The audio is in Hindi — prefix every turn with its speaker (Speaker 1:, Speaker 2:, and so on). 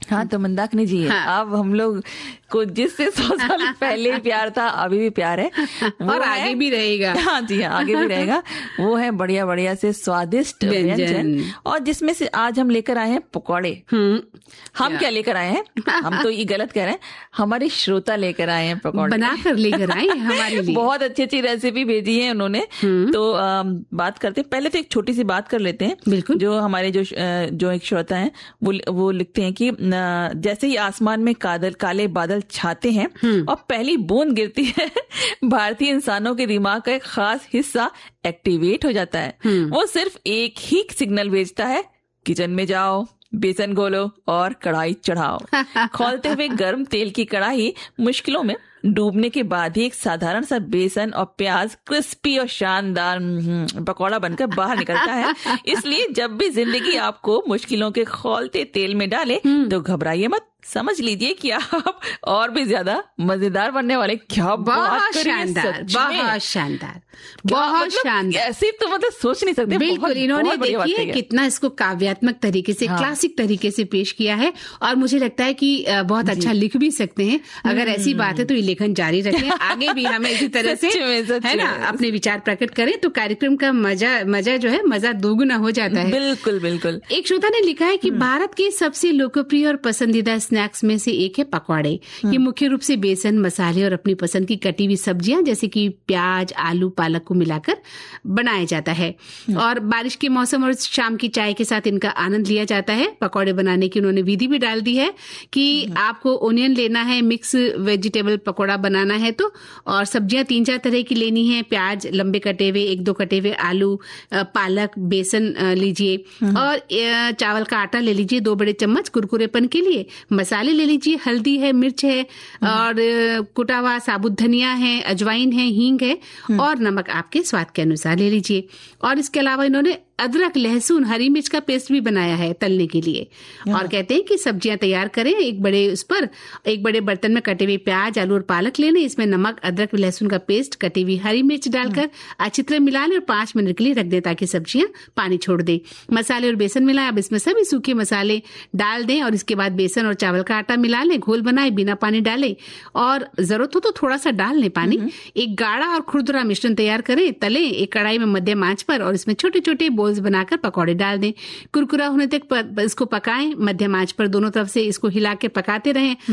Speaker 1: हाँ, तो मंदाकिनी जी, अब हम लोग को जिससे 100 साल पहले प्यार था अभी भी प्यार है
Speaker 2: और आगे भी रहेगा।
Speaker 1: हाँ जी, आगे भी रहेगा। वो है बढ़िया बढ़िया से स्वादिष्ट व्यंजन, और जिसमें से आज हम लेकर आए हैं पकौड़े। हम क्या लेकर आए हैं? हम तो ये गलत कह रहे हैं, हमारे श्रोता लेकर आए हैं पकौड़े,
Speaker 2: बनाकर लेकर आए हमारे लिए।
Speaker 1: बहुत अच्छी अच्छी रेसिपी भेजी है उन्होंने। तो बात करते हैं, पहले तो एक छोटी सी बात कर लेते हैं।
Speaker 2: बिल्कुल।
Speaker 1: जो हमारे जो एक श्रोता हैं वो लिखते हैं कि जैसे ही आसमान में काले बादल छाते हैं और पहली बूंद गिरती है, भारतीय इंसानों के दिमाग का एक खास हिस्सा एक्टिवेट हो जाता है। वो सिर्फ एक ही सिग्नल भेजता है, किचन में जाओ, बेसन घोलो और कढ़ाई चढ़ाओ। खौलते हुए गर्म तेल की कढ़ाई मुश्किलों में डूबने के बाद ही एक साधारण सा बेसन और प्याज क्रिस्पी और शानदार पकौड़ा बनकर बाहर निकलता है। इसलिए जब भी जिंदगी आपको मुश्किलों के खौलते तेल में डाले तो घबराइए मत, समझ लीजिए कि आप और भी ज्यादा मजेदार बनने वाले। क्या
Speaker 2: बहुत शानदार, बहुत शानदार, बहुत शानदार।
Speaker 1: ऐसे तो मतलब सोच नहीं सकते।
Speaker 2: बिल्कुल, इन्होंने देखिए कितना इसको काव्यात्मक तरीके से, क्लासिक तरीके से पेश किया है, और मुझे लगता है कि बहुत अच्छा लिख भी सकते हैं। अगर ऐसी बात है तो ये लेखन जारी रखें, आगे भी हमें इसी तरह से है ना अपने विचार प्रकट करें, तो कार्यक्रम का मजा जो है मजा दोगुना हो जाता है।
Speaker 1: बिल्कुल बिल्कुल।
Speaker 2: एक श्रोता ने लिखा है कि भारत के सबसे लोकप्रिय और पसंदीदा स्नैक्स में से एक है पकौड़े। ये मुख्य रूप से बेसन, मसाले और अपनी पसंद की कटी हुई सब्जियां जैसे कि प्याज, आलू, पालक को मिलाकर बनाया जाता है, और बारिश के मौसम और शाम की चाय के साथ इनका आनंद लिया जाता है। पकौड़े बनाने की उन्होंने विधि भी डाल दी है कि आपको ओनियन लेना है, मिक्स वेजिटेबल पकौड़ा बनाना है तो, और सब्जियां 3-4 तरह की लेनी है, प्याज लंबे कटे हुए, 1-2 कटे हुए आलू, पालक, बेसन लीजिए, और चावल का आटा ले लीजिए 2 बड़े चम्मच कुरकुरेपन के लिए, मसाले ले लीजिए, हल्दी है, मिर्च है, और कुटा हुआ साबुत धनिया है, अजवाइन है, हींग है, और नमक आपके स्वाद के अनुसार ले लीजिए। और इसके अलावा इन्होंने अदरक, लहसुन, हरी मिर्च का पेस्ट भी बनाया है तलने के लिए। और कहते हैं कि सब्जियां तैयार करें, एक बड़े बर्तन में कटे हुए प्याज, आलू और पालक लेने, इसमें नमक, अदरक, लहसुन का पेस्ट, कटी हुई हरी मिर्च डालकर अच्छी तरह मिला लें और 5 मिनट के लिए रख दें ताकि सब्जियां पानी छोड़ दें। मसाले और बेसन मिलाएं, अब इसमें सभी सूखे मसाले डाल दें और इसके बाद बेसन और चावल का आटा मिला लें, घोल बनाए बिना पानी डाले, और जरूरत हो तो थोड़ा सा डाल लें पानी। एक गाढ़ा और खुरदुरा मिश्रण तैयार करें, तलें एक कढ़ाई में मध्यम आंच पर, और इसमें छोटे छोटे बोल्स बनाकर पकौड़े डाल दें। कुरकुरा होने तक इसको पकाएं, मध्यम आंच पर दोनों तरफ से इसको हिला के पकाते रहें।